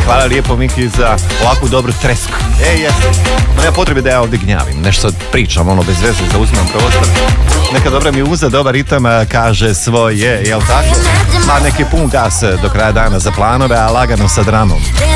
Hvala lijepo Miki za ovakvu dobru tresku. Nema potrebe da ja ovdje gnjavim, nešto pričam, bez veze, zauzimam prostor. Neka dobra muza, dobar ritam kaže svoje, jel tako? Ma neki pun gas do kraja dana za planove, a lagano sa dramom.